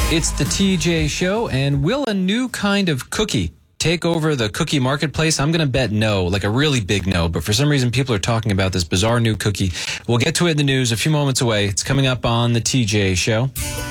It's the TJ Show, and will a new kind of cookie take over the cookie marketplace? I'm going to bet no, like a really big no, but for some reason people are talking about this bizarre new cookie. We'll get to it in the news a few moments away. It's coming up on the TJ Show.